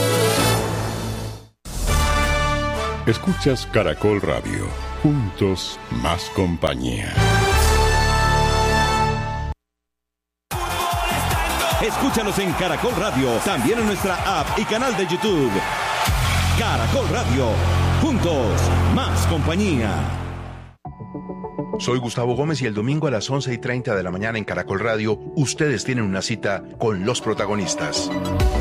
Escuchas Caracol Radio, juntos, más compañía. Escúchanos en Caracol Radio, también en nuestra app y canal de YouTube. Caracol Radio, juntos, más compañía. Soy Gustavo Gómez y el domingo a las once y treinta de la mañana en Caracol Radio, ustedes tienen una cita con los protagonistas.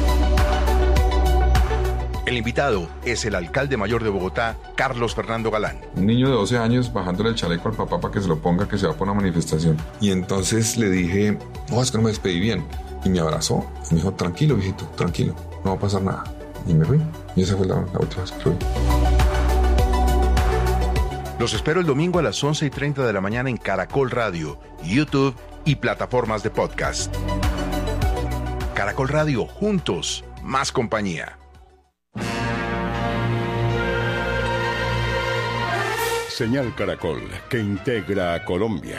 El invitado es el alcalde mayor de Bogotá, Carlos Fernando Galán. Un niño de doce años bajándole el chaleco al papá para que se lo ponga, que se va por una manifestación. Y entonces le dije, no, es que no me despedí bien. Y me abrazó y me dijo, tranquilo, viejito, tranquilo, no va a pasar nada. Y me fui. Y esa fue la, la última vez que fui. Los espero el domingo a las once y treinta de la mañana en Caracol Radio, YouTube y plataformas de podcast. Caracol Radio, juntos, más compañía. Señal Caracol, que integra a Colombia.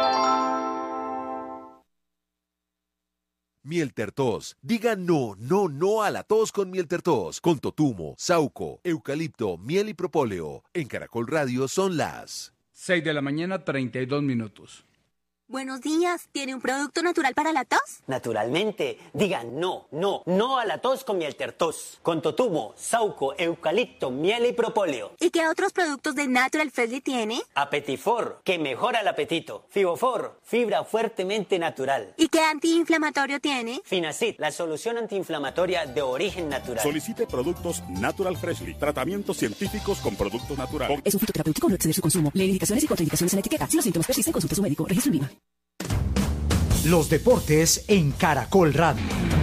Mieltertos. Diga no, no, no a la tos con Mieltertos. Con totumo, sauco, eucalipto, miel y propóleo. En Caracol Radio son las seis de la mañana, treinta y dos minutos. Buenos días, ¿tiene un producto natural para la tos? Naturalmente, digan no, no, no a la tos con Mieltertos. Con totumo, sauco, eucalipto, miel y propóleo. ¿Y qué otros productos de Natural Freshly tiene? Apetifor, que mejora el apetito. Fibofor, fibra fuertemente natural. ¿Y qué antiinflamatorio tiene? Finacid, la solución antiinflamatoria de origen natural. Solicite productos Natural Freshly, tratamientos científicos con productos naturales. Es un fitoterapéutico, no exceder su consumo. Lee indicaciones y contraindicaciones en la etiqueta. Si los síntomas persisten, consulte a su médico. Registro en Lima. Los deportes en Caracol Radio.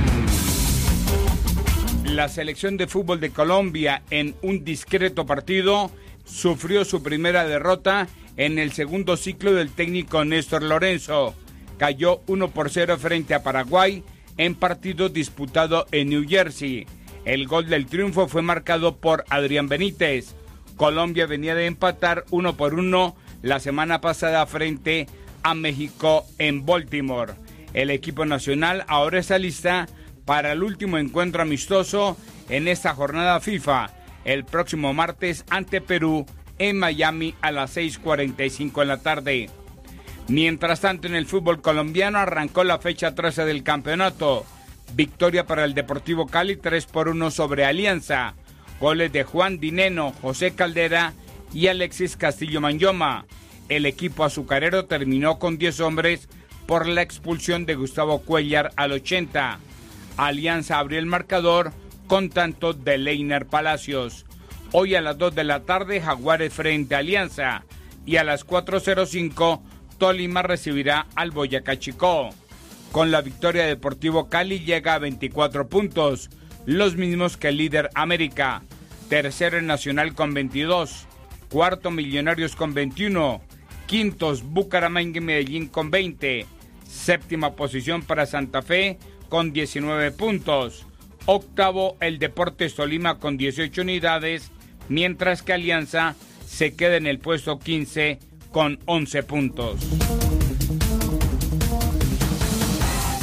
La selección de fútbol de Colombia, en un discreto partido, sufrió su primera derrota en el segundo ciclo del técnico Néstor Lorenzo. Cayó uno por cero frente a Paraguay en partido disputado en New Jersey. El gol del triunfo fue marcado por Adrián Benítez. Colombia venía de empatar uno por uno la semana pasada frente a México en Baltimore. El equipo nacional ahora está lista para el último encuentro amistoso en esta jornada FIFA, el próximo martes ante Perú en Miami a las seis cuarenta y cinco de la tarde. Mientras tanto, en el fútbol colombiano arrancó la fecha trece del campeonato. Victoria para el Deportivo Cali, tres por uno sobre Alianza. Goles de Juan Dineno, José Caldera y Alexis Castillo Manyoma. El equipo azucarero terminó con diez hombres por la expulsión de Gustavo Cuellar al ochenta. Alianza abrió el marcador con tanto de Leiner Palacios. Hoy a las dos de la tarde, Jaguares frente a Alianza. Y a las cuatro cero cinco, Tolima recibirá al Boyacá Chicó. Con la victoria, Deportivo Cali llega a veinticuatro puntos, los mismos que el líder América. Tercero el Nacional con veintidós. Cuarto Millonarios con veintiuno. Quintos Bucaramanga y Medellín con veinte. Séptima posición para Santa Fe con diecinueve puntos. Octavo el Deportes Tolima con dieciocho unidades, mientras que Alianza se queda en el puesto quince con once puntos.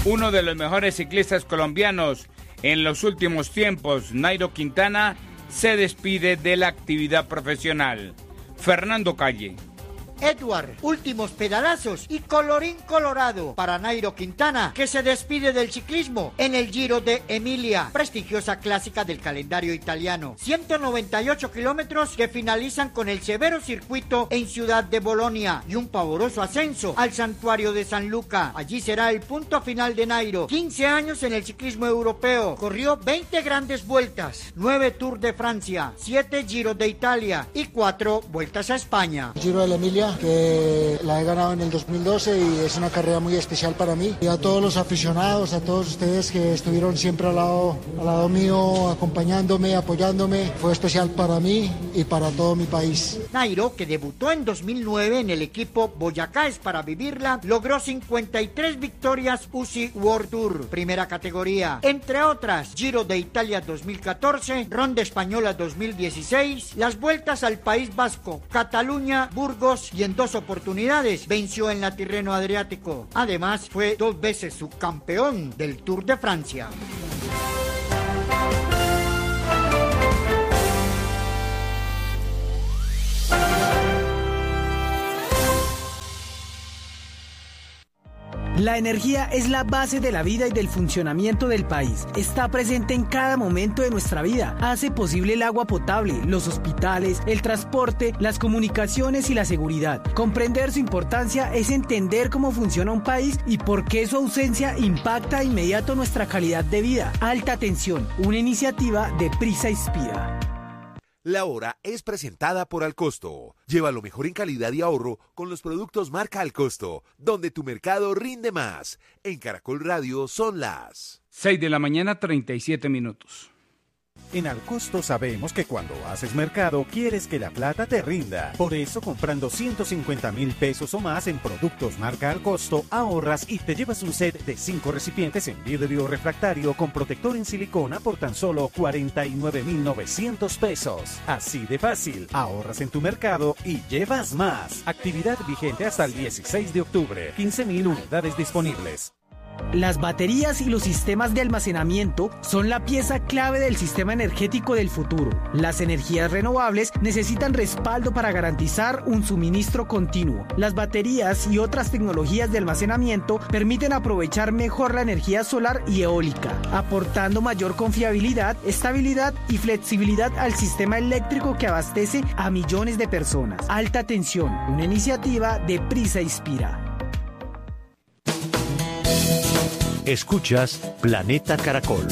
Uno de los mejores ciclistas colombianos en los últimos tiempos, Nairo Quintana, se despide de la actividad profesional. Fernando Calle. Edward, últimos pedalazos y colorín colorado para Nairo Quintana, que se despide del ciclismo en el Giro de Emilia, prestigiosa clásica del calendario italiano. ciento noventa y ocho kilómetros que finalizan con el severo circuito en Ciudad de Bolonia y un pavoroso ascenso al santuario de San Luca. Allí será el punto final de Nairo. quince años en el ciclismo europeo, corrió veinte grandes vueltas, nueve Tour de Francia, siete Giro de Italia y cuatro vueltas a España. Giro de Emilia, que la he ganado en el dos mil doce y es una carrera muy especial para mí. Y a todos los aficionados, a todos ustedes que estuvieron siempre al lado, al lado mío, acompañándome, apoyándome, fue especial para mí y para todo mi país. Nairo, que debutó en dos mil nueve en el equipo Boyacá es para vivirla, logró cincuenta y tres victorias U C I World Tour, primera categoría. Entre otras, Giro de Italia dos mil catorce, Ronda Española dos mil dieciséis, las vueltas al País Vasco, Cataluña, Burgos y en dos oportunidades venció en la Tirreno Adriático. Además, fue dos veces subcampeón del Tour de Francia. La energía es la base de la vida y del funcionamiento del país. Está presente en cada momento de nuestra vida. Hace posible el agua potable, los hospitales, el transporte, las comunicaciones y la seguridad. Comprender su importancia es entender cómo funciona un país y por qué su ausencia impacta de inmediato nuestra calidad de vida. Alta Tensión, una iniciativa de Prisa Inspira. La hora es presentada por Alcosto. Lleva lo mejor en calidad y ahorro con los productos marca Alcosto, donde tu mercado rinde más. En Caracol Radio son las seis de la mañana, treinta y siete minutos. En Alcosto sabemos que cuando haces mercado quieres que la plata te rinda. Por eso, comprando ciento cincuenta mil pesos o más en productos marca Alcosto, ahorras y te llevas un set de cinco recipientes en vidrio refractario con protector en silicona por tan solo cuarenta y nueve mil novecientos pesos. Así de fácil, ahorras en tu mercado y llevas más. Actividad vigente hasta el dieciséis de octubre. quince mil unidades disponibles. Las baterías y los sistemas de almacenamiento son la pieza clave del sistema energético del futuro. Las energías renovables necesitan respaldo para garantizar un suministro continuo. Las baterías y otras tecnologías de almacenamiento permiten aprovechar mejor la energía solar y eólica, aportando mayor confiabilidad, estabilidad y flexibilidad al sistema eléctrico que abastece a millones de personas. Alta Tensión, una iniciativa de Prisa Inspira. Escuchas Planeta Caracol.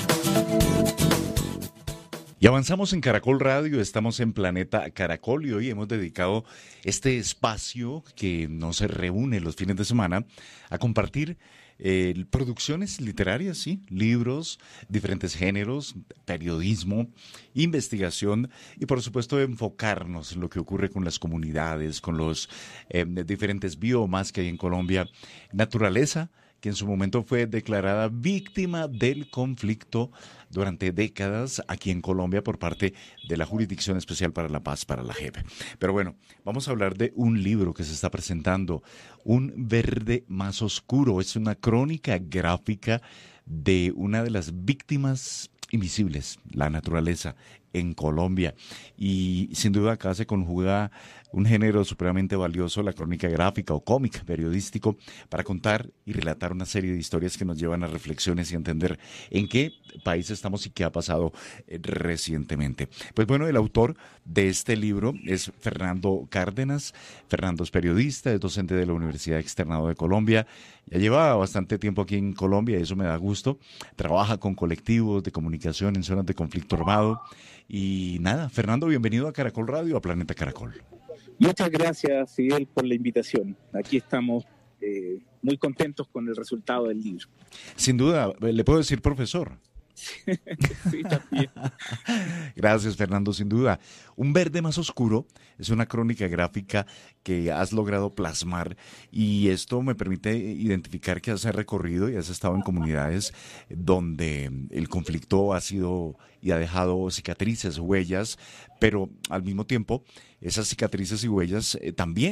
Y avanzamos en Caracol Radio, estamos en Planeta Caracol y hoy hemos dedicado este espacio que nos reúne los fines de semana a compartir eh, producciones literarias, sí, libros, diferentes géneros, periodismo, investigación y por supuesto enfocarnos en lo que ocurre con las comunidades, con los eh, diferentes biomas que hay en Colombia, naturaleza, que en su momento fue declarada víctima del conflicto durante décadas aquí en Colombia por parte de la Jurisdicción Especial para la Paz, para la J E P. Pero bueno, vamos a hablar de un libro que se está presentando, Un Verde Más Oscuro. Es una crónica gráfica de una de las víctimas invisibles, la naturaleza, en Colombia. Y sin duda acá se conjuga un género supremamente valioso, la crónica gráfica o cómic periodístico, para contar y relatar una serie de historias que nos llevan a reflexiones y a entender en qué país estamos y qué ha pasado eh, recientemente. Pues bueno, el autor de este libro es Fernando Cárdenas. Fernando es periodista, es docente de la Universidad Externado de Colombia. Ya lleva bastante tiempo aquí en Colombia y eso me da gusto. Trabaja con colectivos de comunicación en zonas de conflicto armado. Y nada, Fernando, bienvenido a Caracol Radio, a Planeta Caracol. Muchas gracias, Fidel, por la invitación. Aquí estamos eh, muy contentos con el resultado del libro. Sin duda, le puedo decir profesor. Sí, también. Gracias, Fernando, sin duda. Un Verde Más Oscuro es una crónica gráfica que has logrado plasmar y esto me permite identificar que has recorrido y has estado en comunidades donde el conflicto ha sido y ha dejado cicatrices, huellas, pero al mismo tiempo esas cicatrices y huellas eh, también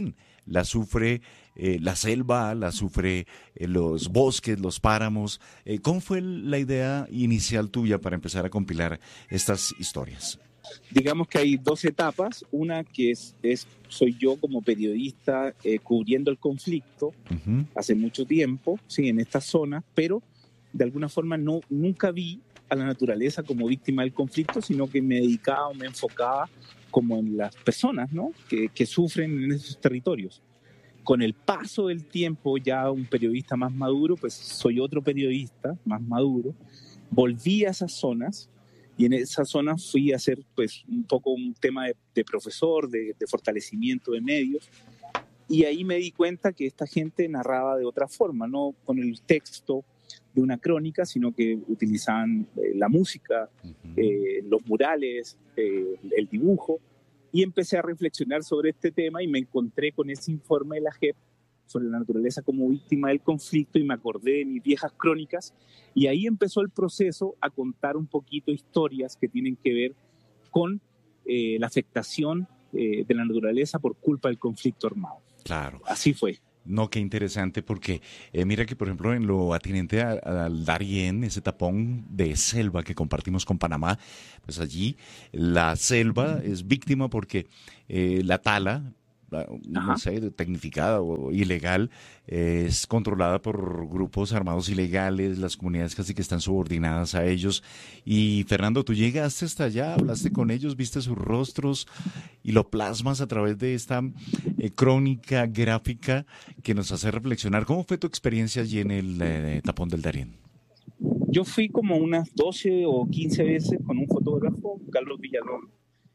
la sufre eh, la selva, la sufre eh, los bosques, los páramos. Eh, ¿Cómo fue la idea inicial tuya para empezar a compilar estas historias? Digamos que hay dos etapas. Una que es, es soy yo como periodista eh, cubriendo el conflicto uh-huh. hace mucho tiempo, sí, en esta zona, pero de alguna forma no, nunca vi a la naturaleza como víctima del conflicto, sino que me dedicaba o me enfocaba como en las personas, ¿no? que, que sufren en esos territorios. Con el paso del tiempo, ya un periodista más maduro, pues soy otro periodista más maduro, volví a esas zonas y en esas zonas fui a hacer pues un poco un tema de, de profesor, de, de fortalecimiento de medios, y ahí me di cuenta que esta gente narraba de otra forma, no con el texto de una crónica, sino que utilizaban eh, la música, uh-huh. eh, los murales, eh, el dibujo, y empecé a reflexionar sobre este tema y me encontré con ese informe de la J E P sobre la naturaleza como víctima del conflicto y me acordé de mis viejas crónicas y ahí empezó el proceso a contar un poquito historias que tienen que ver con eh, la afectación eh, de la naturaleza por culpa del conflicto armado. Claro. Así fue. No, qué interesante, porque eh, mira que, por ejemplo, en lo atinente al Darién, ese tapón de selva que compartimos con Panamá, pues allí la selva es víctima porque eh, la tala, no Ajá. sé, tecnificada o ilegal, eh, es controlada por grupos armados ilegales, las comunidades casi que están subordinadas a ellos. Y Fernando, tú llegaste hasta allá, hablaste con ellos, viste sus rostros y lo plasmas a través de esta eh, crónica gráfica que nos hace reflexionar. ¿Cómo fue tu experiencia allí en el eh, tapón del Darién? Yo fui como unas doce o quince veces con un fotógrafo, Carlos Villalón,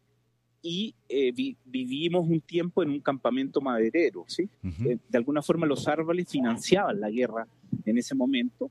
y eh, vi, vivimos un tiempo en un campamento maderero, ¿sí? Uh-huh. Eh, de alguna forma los árboles financiaban la guerra en ese momento,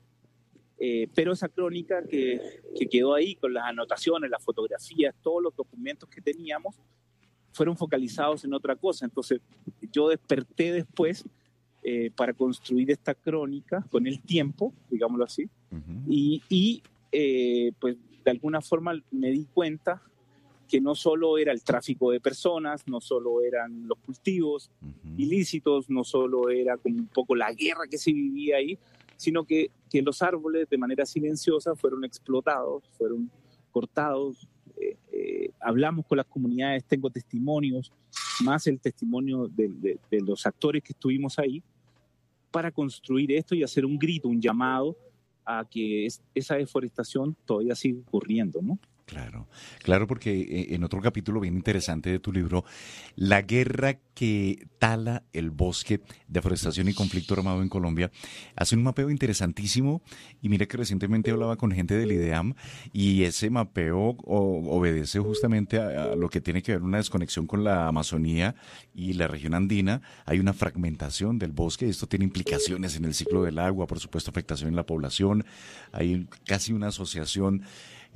eh, pero esa crónica que, que quedó ahí con las anotaciones, las fotografías, todos los documentos que teníamos, fueron focalizados en otra cosa. Entonces yo desperté después eh, para construir esta crónica con el tiempo, digámoslo así, uh-huh. y, y eh, pues de alguna forma me di cuenta que no solo era el tráfico de personas, no solo eran los cultivos uh-huh. ilícitos, no solo era como un poco la guerra que se vivía ahí, sino que, que los árboles de manera silenciosa fueron explotados, fueron cortados. Eh, eh, hablamos con las comunidades, tengo testimonios, más el testimonio de, de, de los actores que estuvimos ahí, para construir esto y hacer un grito, un llamado a que es, esa deforestación todavía sigue ocurriendo, ¿no? Claro, claro, porque en otro capítulo bien interesante de tu libro, La guerra que tala el bosque, deforestación y conflicto armado en Colombia, hace un mapeo interesantísimo y mira que recientemente hablaba con gente del IDEAM y ese mapeo o, obedece justamente a, a lo que tiene que ver una desconexión con la Amazonía y la región andina. Hay una fragmentación del bosque, esto tiene implicaciones en el ciclo del agua, por supuesto afectación en la población, hay casi una asociación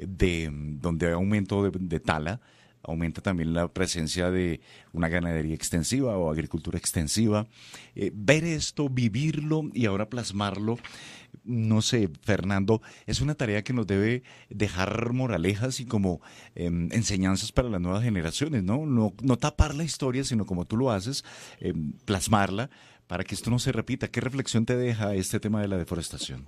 de donde hay aumento de, de tala, aumenta también la presencia de una ganadería extensiva o agricultura extensiva. Eh, ver esto, vivirlo y ahora plasmarlo, no sé, Fernando, es una tarea que nos debe dejar moralejas y como eh, enseñanzas para las nuevas generaciones, ¿no? No, no tapar la historia, sino como tú lo haces, eh, plasmarla para que esto no se repita. ¿Qué reflexión te deja este tema de la deforestación?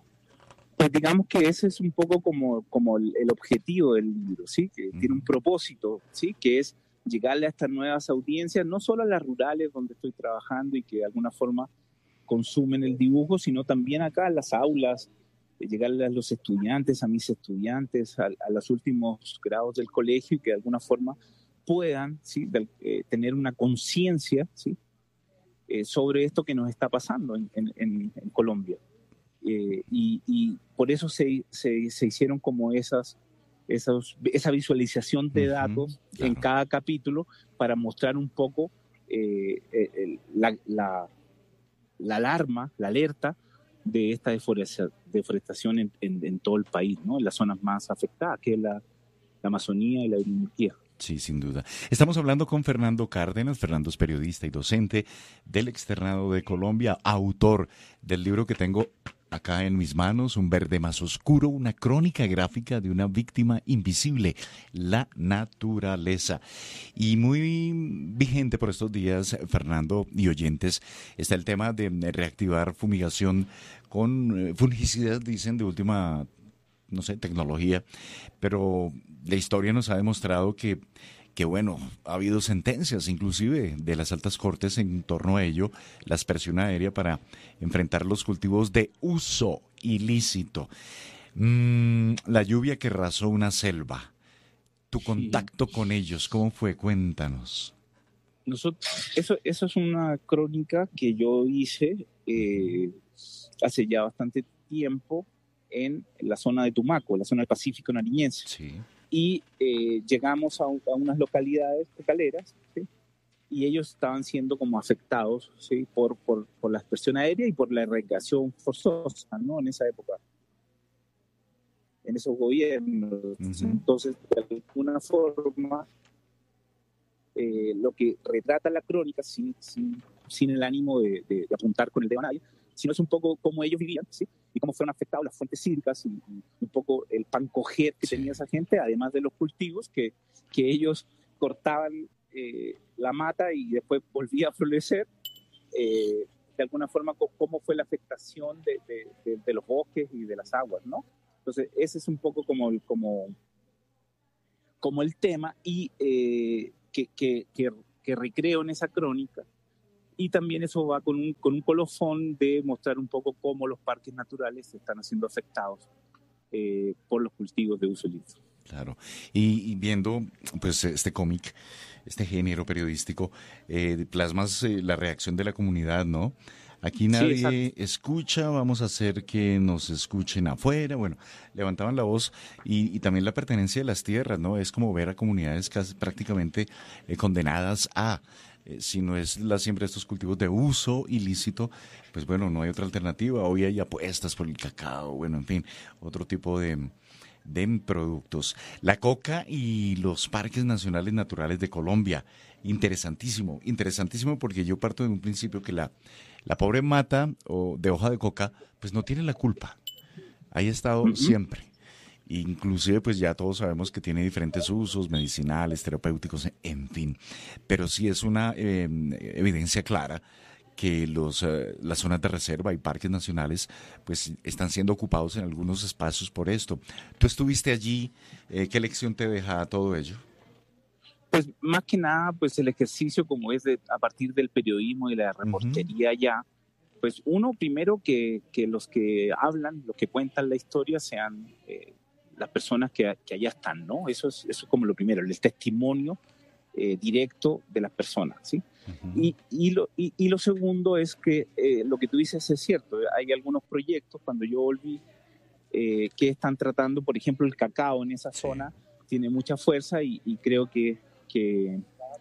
Pues digamos que ese es un poco como, como el, el objetivo del libro, ¿sí? Que uh-huh. tiene un propósito, ¿sí? Que es llegarle a estas nuevas audiencias, no solo a las rurales donde estoy trabajando y que de alguna forma consumen el dibujo, sino también acá en las aulas, llegarle a los estudiantes, a mis estudiantes, a, a los últimos grados del colegio y que de alguna forma puedan, ¿sí? de, eh, tener una conciencia, ¿sí? eh, sobre esto que nos está pasando en, en, en, en Colombia. Eh, y, y por eso se, se, se hicieron como esas, esas, esa visualización de datos uh-huh, claro. en cada capítulo para mostrar un poco eh, el, la, la, la alarma, la alerta de esta deforestación en, en, en todo el país, ¿no? En las zonas más afectadas, que es la, la Amazonía y la Orinoquía. Sí, sin duda. Estamos hablando con Fernando Cárdenas. Fernando es periodista y docente del Externado de Colombia, autor del libro que tengo acá en mis manos, un verde más oscuro, una crónica gráfica de una víctima invisible, la naturaleza. Y muy vigente por estos días, Fernando y oyentes, está el tema de reactivar fumigación con fungicidas, dicen, de última, no sé, tecnología, pero la historia nos ha demostrado que que bueno, ha habido sentencias inclusive de las altas cortes en torno a ello, la aspersión aérea para enfrentar los cultivos de uso ilícito. Mm, la lluvia que arrasó una selva, tu contacto sí. con ellos, ¿cómo fue? Cuéntanos. Nosotros, eso, eso es una crónica que yo hice eh, hace ya bastante tiempo en la zona de Tumaco, la zona del Pacífico nariñense. Sí. Y eh, llegamos a, un, a unas localidades cocaleras, ¿sí? Y ellos estaban siendo como afectados, ¿sí? por, por, por la aspersión aérea y por la erradicación forzosa, ¿no? En esa época, en esos gobiernos. Uh-huh. Entonces, de alguna forma, eh, lo que retrata la crónica, sin, sin, sin el ánimo de, de, de apuntar con el dedo a nadie, sino es un poco cómo ellos vivían, ¿sí? Y cómo fueron afectados las fuentes hídricas y, y un poco el pan coger que sí. tenía esa gente, además de los cultivos que, que ellos cortaban eh, la mata y después volvía a florecer. Eh, de alguna forma, cómo fue la afectación de, de, de, de los bosques y de las aguas, ¿no? Entonces, ese es un poco como el, como, como el tema y eh, que, que, que, que recreo en esa crónica. Y también eso va con un, con un colofón de mostrar un poco cómo los parques naturales están siendo afectados eh, por los cultivos de uso ilícito. Claro, y, y viendo pues este cómic, este género periodístico, eh, plasmas eh, la reacción de la comunidad, ¿no? Aquí nadie sí, escucha, vamos a hacer que nos escuchen afuera. Bueno, levantaban la voz y, y también la pertenencia de las tierras, ¿no? Es como ver a comunidades casi prácticamente eh, condenadas a... Eh, si no es la siembra de estos cultivos de uso ilícito, pues bueno, no hay otra alternativa. Hoy hay apuestas por el cacao, bueno, en fin, otro tipo de, de productos. La coca y los parques nacionales naturales de Colombia, interesantísimo, interesantísimo porque yo parto de un principio que la, la pobre mata o de hoja de coca, pues no tiene la culpa. Ahí ha estado uh-huh. siempre. Inclusive pues ya todos sabemos que tiene diferentes usos medicinales, terapéuticos, en fin, pero sí es una eh, evidencia clara que los eh, las zonas de reserva y parques nacionales pues están siendo ocupados en algunos espacios por esto. ¿Tú estuviste allí? Eh, ¿qué lección te deja todo ello? Pues más que nada pues el ejercicio como es de, a partir del periodismo y la reportería uh-huh. ya, pues uno primero que, que los que hablan, los que cuentan la historia sean... Eh, las personas que, que allá están, ¿no? Eso es, eso es como lo primero, el testimonio eh, directo de las personas, ¿sí? Uh-huh. Y, y, lo, y, y lo segundo es que eh, lo que tú dices es cierto, hay algunos proyectos, cuando yo volví, eh, que están tratando, por ejemplo, el cacao en esa zona, sí. tiene mucha fuerza y, y creo que, que,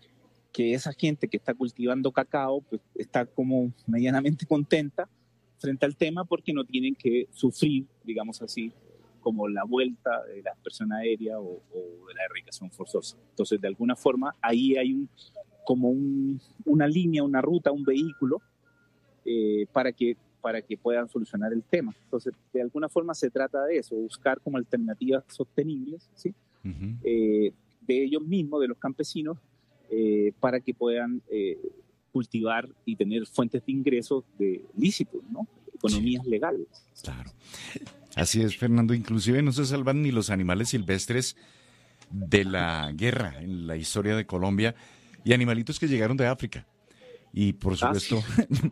que esa gente que está cultivando cacao, pues está como medianamente contenta frente al tema porque no tienen que sufrir, digamos así, como la vuelta de la aspersión aérea o, o de la erradicación forzosa. Entonces, de alguna forma, ahí hay un, como un, una línea, una ruta, un vehículo eh, para, que, para que puedan solucionar el tema. Entonces, de alguna forma se trata de eso, buscar como alternativas sostenibles, ¿sí? Uh-huh. eh, de ellos mismos, de los campesinos, eh, para que puedan eh, cultivar y tener fuentes de ingresos de lícitos, ¿no? Economías sí. legales. Claro. Así es, Fernando. Inclusive no se salvan ni los animales silvestres de la guerra en la historia de Colombia y animalitos que llegaron de África. Y por supuesto, ah, sí.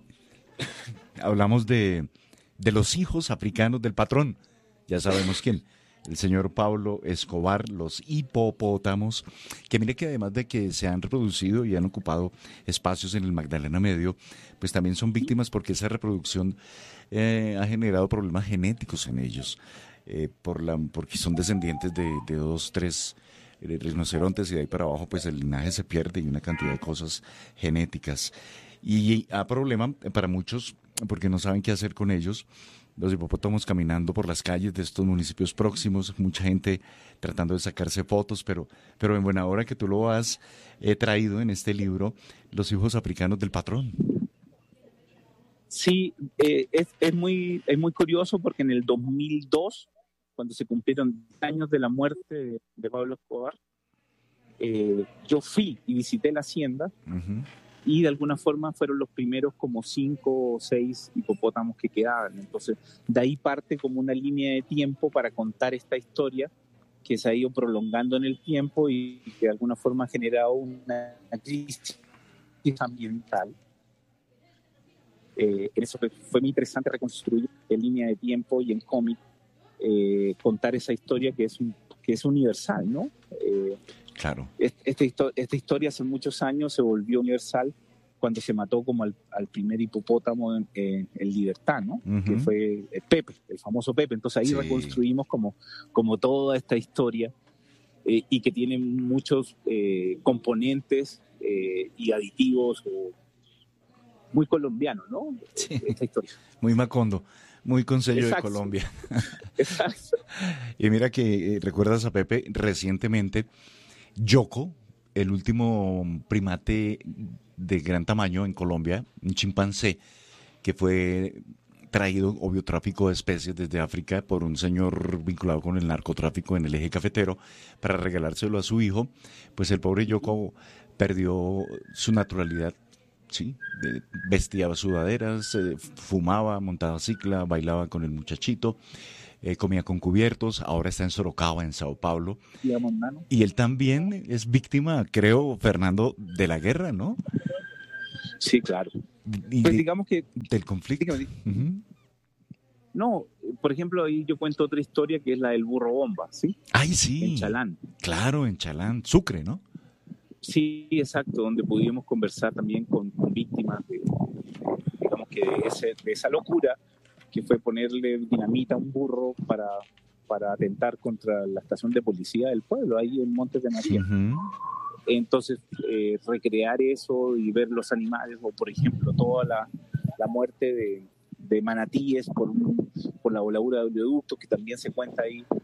hablamos de, de los hijos africanos del patrón. Ya sabemos quién. El señor Pablo Escobar, los hipopótamos, que mire que además de que se han reproducido y han ocupado espacios en el Magdalena Medio, pues también son víctimas porque esa reproducción eh, ha generado problemas genéticos en ellos, eh, por la, porque son descendientes de, de dos, tres eh, rinocerontes y de ahí para abajo pues el linaje se pierde y una cantidad de cosas genéticas. Y a problema para muchos porque no saben qué hacer con ellos. Los hipopótamos caminando por las calles de estos municipios próximos, mucha gente tratando de sacarse fotos, pero, pero en buena hora que tú lo has eh, traído en este libro, Los hijos africanos del patrón. Sí, eh, es, es, muy, es muy curioso porque en el dos mil dos, cuando se cumplieron años de la muerte de, de Pablo Escobar, eh, yo fui y visité la hacienda uh-huh. y de alguna forma fueron los primeros como cinco o seis hipopótamos que quedaban. Entonces, de ahí parte como una línea de tiempo para contar esta historia que se ha ido prolongando en el tiempo y que de alguna forma ha generado una crisis ambiental. Eh, eso fue, fue muy interesante reconstruir en línea de tiempo y en cómic, eh, contar esa historia que es, un, que es universal, ¿no? Eh, claro. Esta, esta historia hace muchos años se volvió universal cuando se mató como al, al primer hipopótamo en, en, en libertad, ¿no? Uh-huh. Que fue Pepe, el famoso Pepe. Entonces ahí sí. reconstruimos como, como toda esta historia eh, y que tiene muchos eh, componentes eh, y aditivos eh, muy colombianos, ¿no? Sí. Esta historia. Muy Macondo, muy con sello Exacto. de Colombia. Exacto. Y mira que eh, recuerdas a Pepe recientemente, Yoko, el último primate de gran tamaño en Colombia, un chimpancé que fue traído, obvio, tráfico de especies desde África por un señor vinculado con el narcotráfico en el eje cafetero para regalárselo a su hijo, pues el pobre Yoko perdió su naturalidad, sí, vestía sudaderas, eh, fumaba, montaba cicla, bailaba con el muchachito, Eh, comía con cubiertos, ahora está en Sorocaba, en Sao Paulo. Y él también es víctima, creo, Fernando, de la guerra, ¿no? Sí, claro. Y pues de, digamos que... Del conflicto. Dígame, uh-huh. No, por ejemplo, ahí yo cuento otra historia que es la del burro bomba, ¿sí? ¡Ay, sí! En Chalán. Claro, en Chalán, Sucre, ¿no? Sí, exacto, donde pudimos conversar también con, con víctimas de, digamos que de, ese, de esa locura que fue ponerle dinamita a un burro para, para atentar contra la estación de policía del pueblo, ahí en Montes de María. Uh-huh. Entonces, eh, recrear eso y ver los animales, o por ejemplo, toda la, la muerte de, de manatíes por, un, por la voladura de oleoductos, que también se cuenta ahí